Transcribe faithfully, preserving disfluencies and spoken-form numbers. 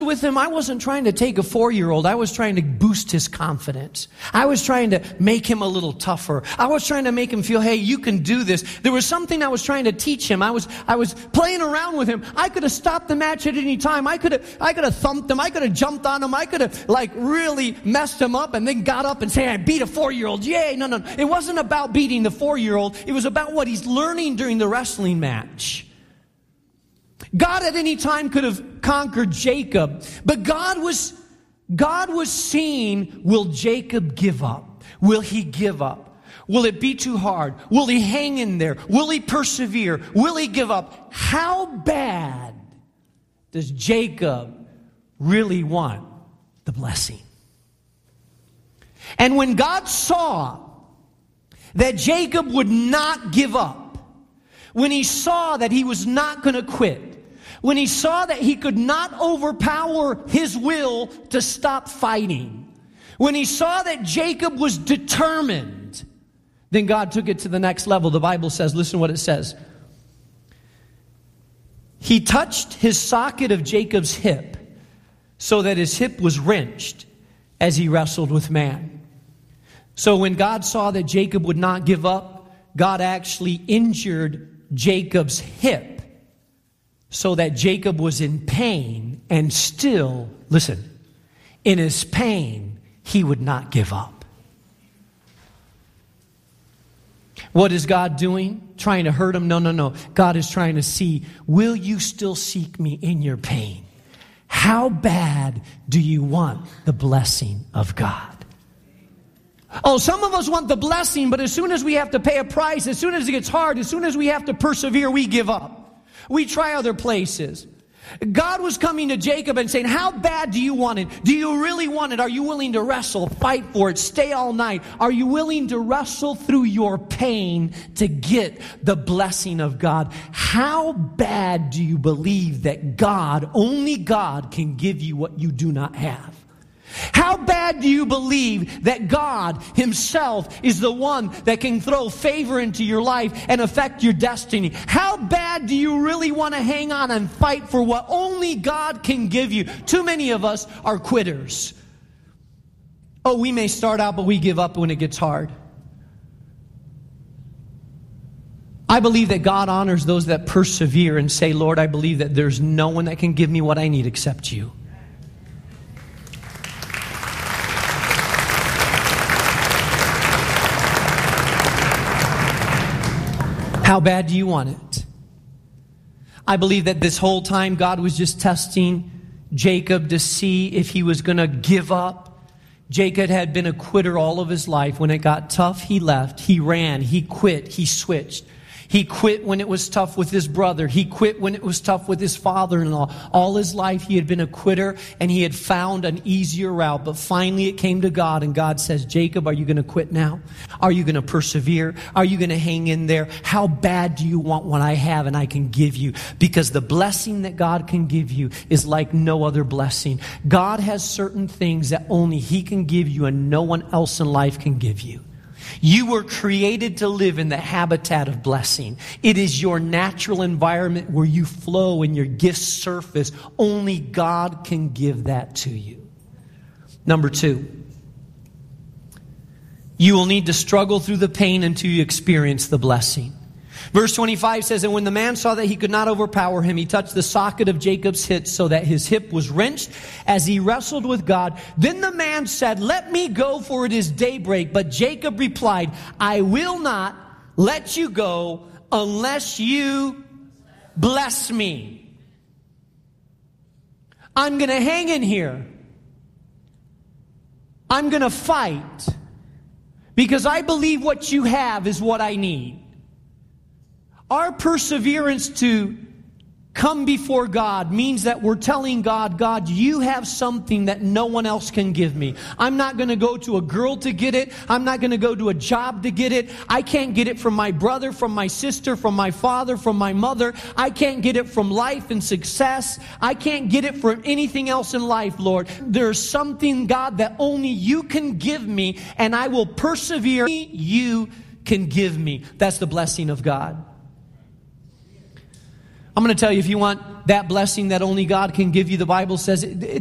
with him, I wasn't trying to take a four-year-old. I was trying to boost his confidence. I was trying to make him a little tougher. I was trying to make him feel, hey, you can do this. There was something I was trying to teach him. I was I was playing around with him. I could have stopped the match at any time. I could have I could have thumped him. I could have jumped on him. I could have like really messed him up and then got up and say, I beat a four-year-old. Yay. No, no. It wasn't about beating the four-year-old. It was about what he's learning during the wrestling match. God at any time could have conquered Jacob, but God was, God was seeing, will Jacob give up? Will he give up? Will it be too hard? Will he hang in there? Will he persevere? Will he give up? How bad does Jacob really want the blessing? And when God saw that Jacob would not give up, when he saw that he was not going to quit, when he saw that he could not overpower his will to stop fighting, when he saw that Jacob was determined, then God took it to the next level. The Bible says, listen what it says. He touched his socket of Jacob's hip so that his hip was wrenched as he wrestled with man. So when God saw that Jacob would not give up, God actually injured Jacob's hip so that Jacob was in pain and still, listen, in his pain, he would not give up. What is God doing? Trying to hurt him? No, no, no. God is trying to see, will you still seek me in your pain? How bad do you want the blessing of God? Oh, some of us want the blessing, but as soon as we have to pay a price, as soon as it gets hard, as soon as we have to persevere, we give up. We try other places. God was coming to Jacob and saying, how bad do you want it? Do you really want it? Are you willing to wrestle, fight for it, stay all night? Are you willing to wrestle through your pain to get the blessing of God? How bad do you believe that God, only God, can give you what you do not have? How bad do you believe that God himself is the one that can throw favor into your life and affect your destiny? How bad do you really want to hang on and fight for what only God can give you? Too many of us are quitters. Oh, we may start out, but we give up when it gets hard. I believe that God honors those that persevere and say, Lord, I believe that there's no one that can give me what I need except you. How bad do you want it? I believe that this whole time God was just testing Jacob to see if he was going to give up. Jacob had been a quitter all of his life. When it got tough, he left. He ran. He quit. He switched. He quit when it was tough with his brother. He quit when it was tough with his father-in-law. All his life he had been a quitter and he had found an easier route. But finally it came to God and God says, Jacob, are you going to quit now? Are you going to persevere? Are you going to hang in there? How bad do you want what I have and I can give you? Because the blessing that God can give you is like no other blessing. God has certain things that only he can give you and no one else in life can give you. You were created to live in the habitat of blessing. It is your natural environment where you flow and your gifts surface. Only God can give that to you. Number two, you will need to struggle through the pain until you experience the blessing. Verse twenty-five says, and when the man saw that he could not overpower him, he touched the socket of Jacob's hip so that his hip was wrenched as he wrestled with God. Then the man said, let me go, for it is daybreak. But Jacob replied, I will not let you go unless you bless me. I'm going to hang in here. I'm going to fight because I believe what you have is what I need. Our perseverance to come before God means that we're telling God, God, you have something that no one else can give me. I'm not going to go to a girl to get it. I'm not going to go to a job to get it. I can't get it from my brother, from my sister, from my father, from my mother. I can't get it from life and success. I can't get it from anything else in life, Lord. There's something, God, that only you can give me, and I will persevere. You can give me. That's the blessing of God. I'm going to tell you, if you want that blessing that only God can give you, the Bible says it, it